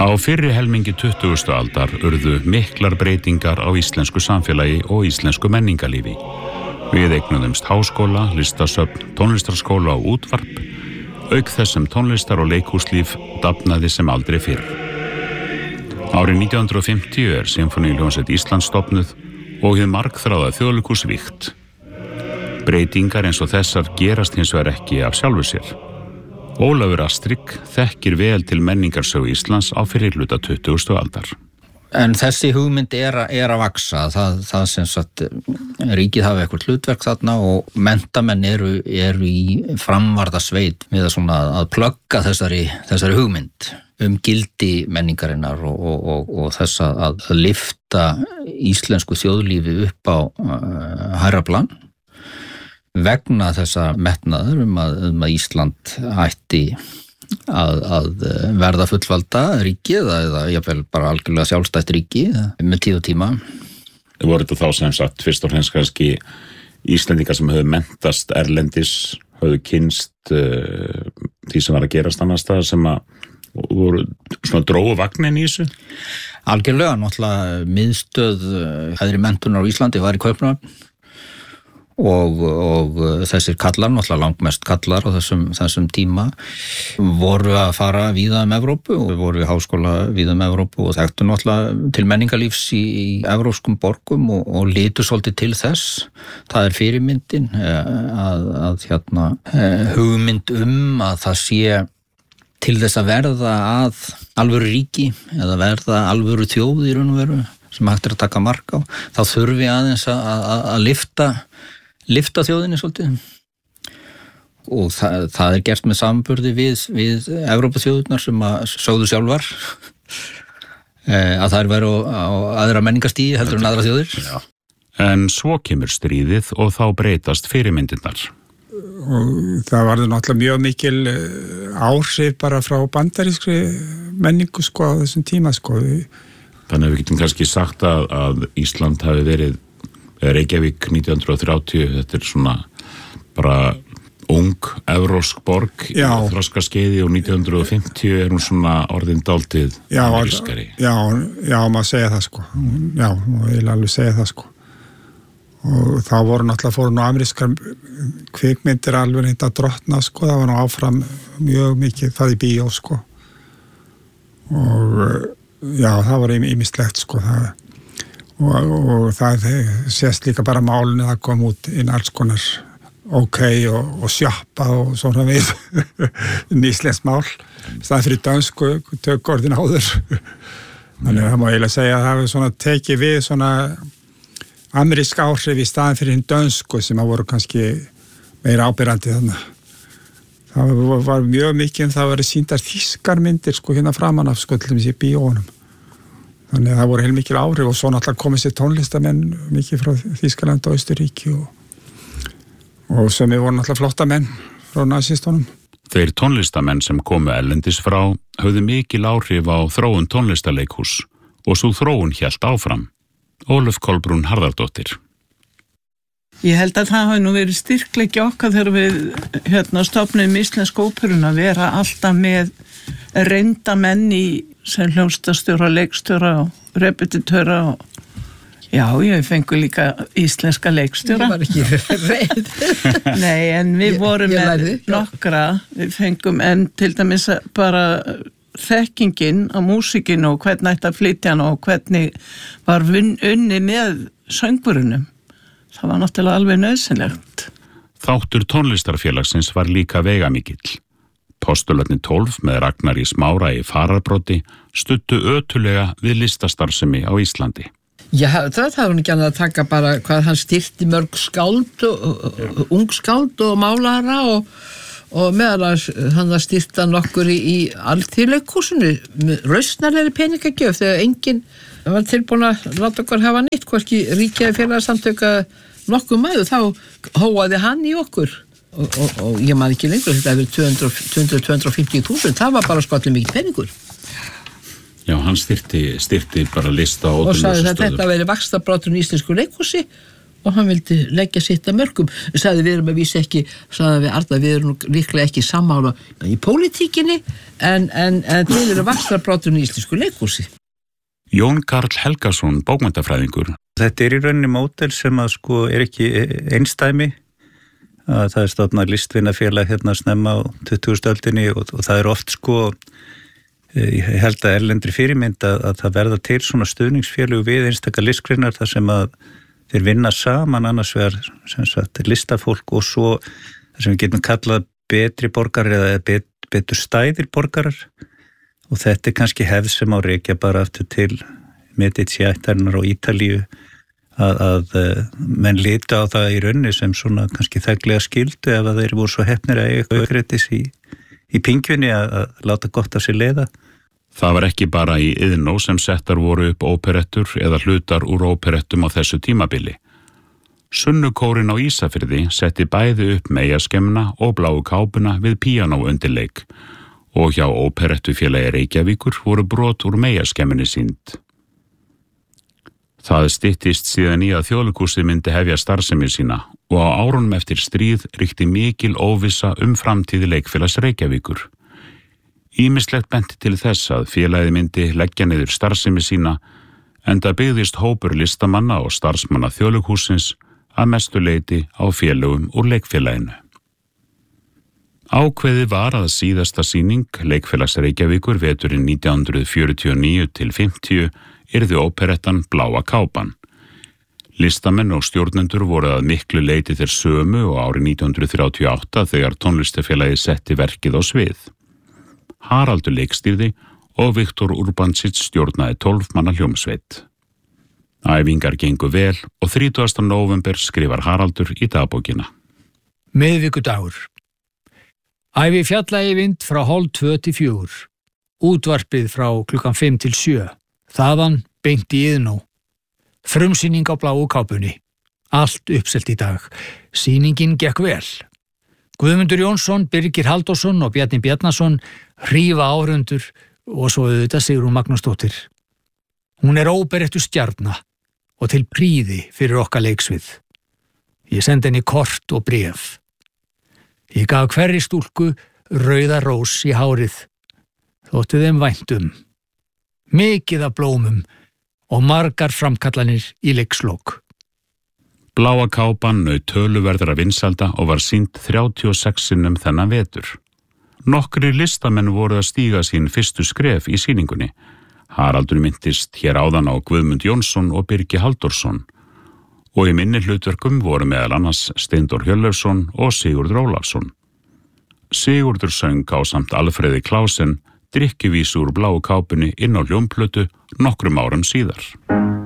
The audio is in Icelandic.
Á fyrri helmingi 20. aldar urðu miklar breytingar á íslensku samfélagi og íslensku menningarlífi. Við eignuðumst háskóla, listasöfn, tónlistarskóla og útvarp, auk þess sem tónlistar- og leikhúslíf dafnaði sem aldrei fyrr. Árið 1950 Sinfóníuhljómsveit Íslands stofnuð og hið margþráða Þjóðleikhús vígt. Breytingar eins og þessar gerast hins vegar ekki af sjálfu sér. Ólafur Astrik þekkir vel til menningarsögu Íslands á fyrri hluta 20. aldar. En þessi hugmynd er að vaksa, það sem sagt ríkið hafi eitthvað hlutverk þarna og menntamenn eru í framvarðasveit við að plugga þessari hugmynd gildi menningarinnar og þess að lyfta íslensku þjóðlífi upp á hærra plan. Vegna þessa metnaður að Ísland ætti að verða fullvalda ríki eða jafnvel bara algjörlega sjálfstætt ríki með tíð og tíma. Voru þetta þá sem sagt fyrst og fremst kannski Íslendingar sem höfðu menntast erlendis, höfðu kynst því sem var að gerast annars staðar sem að voru svona drógu vagnin í þessu? Algjörlega, náttúrulega miðstöð hæðri menntunar á Íslandi var í Kaupmannahöfn. Og þessir kallar, náttúrulega langmest kallar á þessum tíma voru að fara víða Evrópu og voru í háskóla víða Evrópu og þekktu náttúrulega til menningarlífs í evrópskum borgum og litu svolítið til þess. Það er fyrirmyndin að hugmynd að það sé til þess að verða að alvöru ríki eða verða alvöru þjóð í raun og veru sem hægt að taka mark á, þá þurfi aðeins að lyfta þjóðinni svolítið og það gert með samanburði við Evrópuþjóðirnar sem að sögðu sjálfar að þær væru á aðra menningarstigi heldur en aðra þjóðir. Já. En svo kemur stríðið og þá breytast fyrirmyndirnar. Og það varði náttúrulega mjög mikil áhrif bara frá bandarískri menningu á þessum tíma Þannig að við getum kannski sagt að Ísland hafi verið Reykjavík 1930, þetta svona bara ung evrópsk borg í þroskaskeiði og 1950 hún svona orðin dálítið amerískari. Já, maður segja það Já, maður eiginlega alveg segja það Og þá voru náttúrulega fóru amerískar kvikmyndir alveg hitt að drottna það var nú áfram mjög mikið það í bíó Og já, það var ýmislegt og það sést líka bara málinu það kom út inn alls konar og sjoppa og svona við íslenskt mál staðan fyrir dönsku tökorðin áður þannig að það má eiginlega segja að það hefur svona tekið við svona amerísk áhrif í staðan fyrir hinn dönsku sem að voru kannski meira ábyrrandi þannig það var mjög mikið það var sýndar þýskar myndir hérna framan af til dæmis í bíónum þannig að það voru heilmikil áhrif og svo náttúrulega komið sér tónlistamenn mikið frá Þýskaland og Austurríki og sem við vorum náttúrulega flottamenn frá nasistunum. Þeir tónlistamenn sem komu erlendis frá höfðu mikil áhrif á þróun tónlistarleikhús og svo þróun hélt áfram. Ólöf Kolbrún Harðardóttir. Ég held að það hafi nú verið styrkleiki okkar þegar við stofnum íslensku óperuna að vera alltaf með reynda menn í sem hljómsveitarstjóra, leikstjóra og repetitjóra og ég fengu líka íslenska leikstjóra. Ég var ekki reynd. Nei, en við vorum með nokkra, við fengum en til dæmis bara þekkingin á músikinu og hvernig ætti að flytja hana og hvernig var unni með söngurunum. Það var náttúrulega alveg nauðsynlegt. Þáttur tónlistarfélagsins var líka veigamikill. Postularnir 12 með Ragnari Smára í fararbroddi studdu ötulega við listastarfsemi á Íslandi. Já, það var ekki annað að taka bara hvað hann styrti mörg skáld, ung skáld og málara og meðal hann styrta nokkur í alþýðleikhúsinu með rausnarlegri peningagjöf þegar enginn var tilbúin að láta okkur hafa neitt, hvorki ríkjaði félagsamtöka nokkuð maður, þá hóaði hann í okkur. Og ég man ekki lengur, þetta hefur 250.000, það var bara skollum mikið peningur. Já, hann styrti bara lista og sagði að þetta verið vaxtarbrotur í íslensku leikhúsi og hann vildi leggja sitt að mörkum. Sagði við erum að vísa ekki, sagði við Arnar, við erum líklega ekki sammála í pólitíkinni en til eru vaxtarbroturinn í íslensku leikhúsi. Jón Karl Helgason, bókmenntafræðingur. Þetta í rauninni módel sem að ekki einstæmi. Það stofnað listvinafélag snemma á 20. öldinni og það oft ég held að erlendri fyrirmynd að það verða til svona stuðningsfélög við einstaka listgreinar þar sem að þeir vinna saman annars vegar sem sagt listafólk og svo það sem við getum kallað betri borgarar eða betur stæðir borgarar og þetta kannski hefð sem á rekja bara aftur til Medici-ættarinnar á Ítalíu að menn lita á það í rauninni sem svona kannski þeglega skildu ef að þeir voru svo heppnir að eiga aukreitis í pingjunni að láta gott af sér leiða. Það var ekki bara í Iðnó sem settar voru upp óperettur eða hlutar úr óperettum á þessu tímabili. Sunnukórin á Ísafirði setti bæði upp Meyjaskemmuna og Bláu kápuna við píanóundirleik og hjá óperettufélagi Reykjavíkur voru brot úr Meyjaskemmunni sýnd. Það styttist síðan í að Þjóðleikhúsið myndi hefja starfsemi sína og á árunum eftir stríð ríkti mikil óvissa framtíð leikfélags Reykjavíkur. Ýmislegt benti til þess að félagið myndi leggja niður starfsemi sína enda byggðist hópur listamanna og starfsmanna Þjóðleikhússins að mestu leyti á félögum úr leikfélaginu. Ákveðið var að síðasta sýning leikfélags Reykjavíkur veturinn 1949 til 50 yrði óperettan Bláa kápan. Listamenn og stjórnendur voru að miklu leyti þeir sömu og árið 1938 þegar tónlistafélagið setti verkið á svið. Haraldur leikstýrði og Viktor Urbancic stjórnaði 12 manna hljómsveit. Æfingar gengu vel og 30. nóvember skrifar Haraldur í dagbókina. Miðvikudagur. Æfi fjalla-Eyvind frá 3:30 til 4. Útvarpið frá 5 til 7. Þaðan beint í Iðnó. Frumsýning á Bláu kápunni. Allt uppselt í dag. Sýningin gekk vel. Guðmundur Jónsson, Birgir Halldórsson og Bjarni Bjarnason hrífa áhorfendur og svo auðvitað Sigrún Magnúsdóttir. Hún óperettu stjarna og til prýði fyrir okkar leiksvið. Ég sendi henni kort og bréf. Ég gaf hverri stúlku rauða rós í hárið. Þótti þeim væntum. Mikið af blómum og margar framkallanir í leikslok. Bláa kápan naut töluverðra vinsælda og var sýnd 36 sinnum þennan vetur. Nokkrir listamenn voru að stíga sín fyrstu skref í sýningunni. Haraldur minntist hér áðan á Guðmund Jónsson og Birgi Halldórsson og í minni hlutverkum voru meðal annars Steindór Hjörleifsson og Sigurður Ólafsson. Sigurður söng ásamt Alfreði Klausen drykkjuvísu úr Bláu kápunni inn á hljómplötu nokkrum árum síðar.